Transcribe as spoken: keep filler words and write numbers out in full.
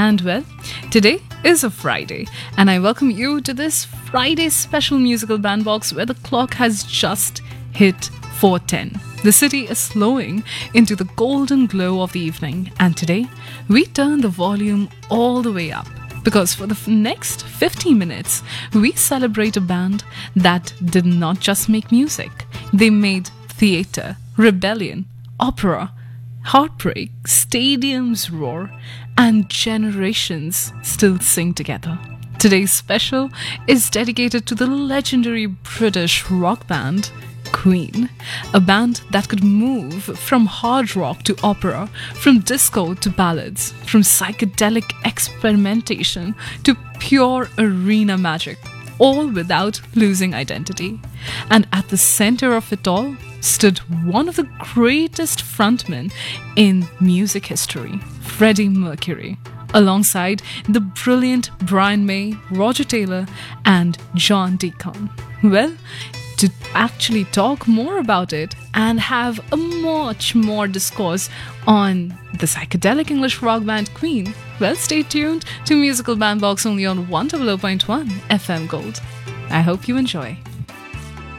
And well, today is a Friday, and I welcome you to this Friday special musical bandbox where the clock has just hit four ten. The city is slowing into the golden glow of the evening, and today we turn the volume all the way up. Because for the f- next fifty minutes, we celebrate a band that did not just make music. They made theatre, rebellion, opera, heartbreak, stadiums roar, and generations still sing together. Today's special is dedicated to the legendary British rock band Queen, a band that could move from hard rock to opera, from disco to ballads, from psychedelic experimentation to pure arena magic, all without losing identity. And at the center of it all stood one of the greatest frontmen in music history, Freddie Mercury, alongside the brilliant Brian May, Roger Taylor, and John Deacon. Well, to actually talk more about it and have a much more discourse on the psychedelic English rock band Queen, well, stay tuned to Musical Bandbox only on one hundred point one F M Gold. I hope you enjoy.